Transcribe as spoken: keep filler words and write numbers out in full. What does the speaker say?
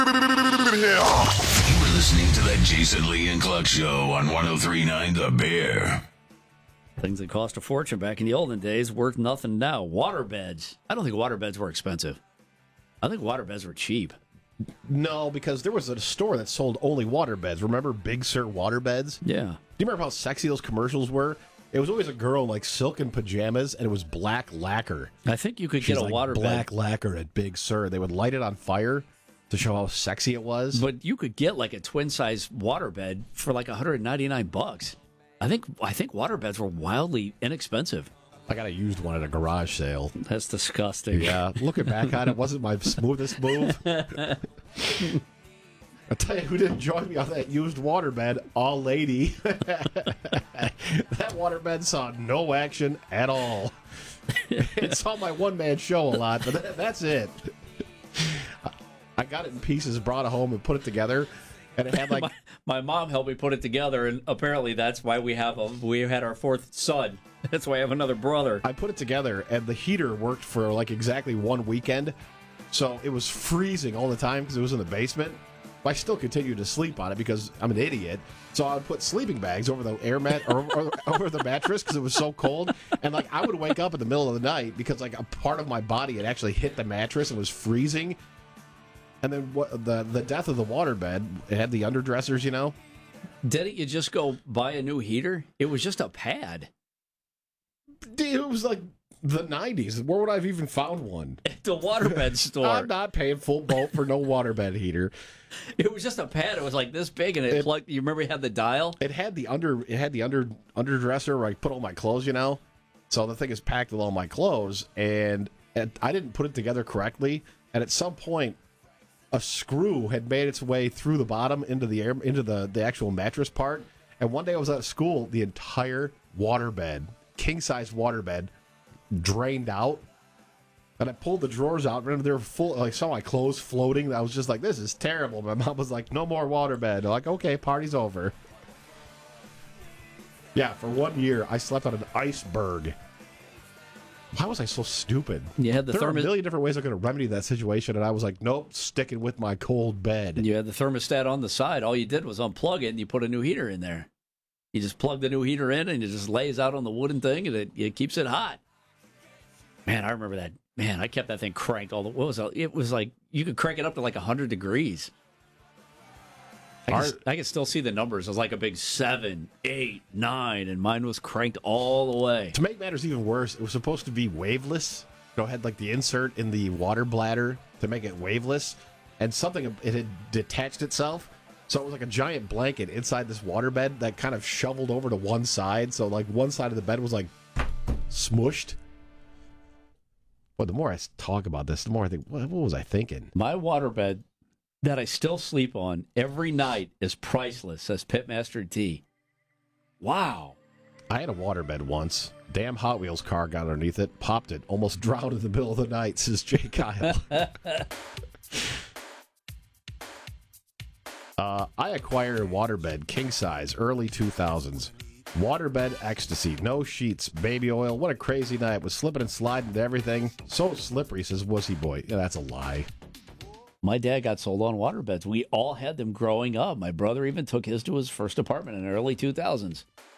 You're listening to the Jason Lee and Cluck Show on one oh three point nine The Bear. Things that cost a fortune back in the olden days worth nothing now. Waterbeds. I don't think waterbeds were expensive. I think waterbeds were cheap. No, because there was a store that sold only waterbeds. Remember Big Sur waterbeds? Yeah. Do you remember how sexy those commercials were? It was always a girl in like silk and pajamas, and it was black lacquer. I think you could She's get a like waterbed. black lacquer at Big Sur. They would light it on fire to show how sexy it was. But you could get like a twin-size waterbed for like one hundred ninety-nine bucks. I think I think waterbeds were wildly inexpensive. I got a used one at a garage sale. That's disgusting. Yeah, looking back on it, wasn't my smoothest move. I'll tell you who didn't join me on that used waterbed, all lady. That waterbed saw no action at all. It saw my one-man show a lot, but that, that's it. I got it in pieces, brought it home, and put it together, and it had like... my, my mom helped me put it together, and apparently that's why we have a, we had our fourth son. That's why I have another brother. I put it together, and the heater worked for like exactly one weekend, so it was freezing all the time because it was in the basement. I still continued to sleep on it because I'm an idiot. So I would put sleeping bags over the air mat or, or over the mattress because it was so cold. And like I would wake up in the middle of the night because like a part of my body had actually hit the mattress and was freezing. And then what, the the death of the waterbed, it had the underdressers, you know. Didn't you just go buy a new heater? It was just a pad. It was like the nineties. Where would I have even found one? At the waterbed store. I'm not paying full boat for no waterbed heater. It was just a pad. It was like this big, and it, It- plugged. You remember it had the dial? It had the under. It had the under underdresser where I put all my clothes. You know, so the thing is packed with all my clothes, and, and I didn't put it together correctly. And at some point, a screw had made its way through the bottom into the air into the the actual mattress part. And one day I was at school, the entire waterbed, king size waterbed, drained out. And I pulled the drawers out, and they were full. I saw my clothes floating. I was just like, "This is terrible." My mom was like, "No more waterbed." I'm like, "Okay, party's over." Yeah, for one year, I slept on an iceberg. Why was I so stupid? You had the there are a thermos. million different ways I could have remedied that situation, and I was like, "Nope, sticking with my cold bed." You had the thermostat on the side. All you did was unplug it, and you put a new heater in there. You just plug the new heater in, and it just lays out on the wooden thing, and it, it keeps it hot. Man, I remember that. Man, I kept that thing cranked all the. What was it? It was like you could crank it up to like a hundred degrees. I Our- can, I can still see the numbers. It was like a big seven, eight, nine, and mine was cranked all the way. To make matters even worse, it was supposed to be waveless. You know, it had like the insert in the water bladder to make it waveless, and something it had detached itself. So it was like a giant blanket inside this waterbed that kind of shoveled over to one side. So like one side of the bed was like smushed. But the more I talk about this, the more I think, what, what was I thinking? My waterbed that I still sleep on every night is priceless, says Pitmaster T. Wow. I had a waterbed once. Damn Hot Wheels car got underneath it, popped it, almost drowned in the middle of the night, says Jay Kyle. uh, I acquired a waterbed, king size, early two thousands. Waterbed ecstasy, no sheets, baby oil. What a crazy night. Was slipping and sliding into everything. So slippery, says Wussy Boy. Yeah, that's a lie. My dad got sold on waterbeds. We all had them growing up. My brother even took his to his first apartment in the early two thousands.